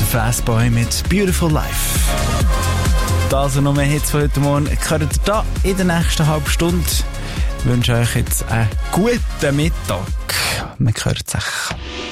Fastboy mit Beautiful Life. Das und noch mehr Hits von heute Morgen hört ihr da in der nächsten halben Stunde. Ich wünsche euch jetzt einen guten Mittag. Wir hören sich.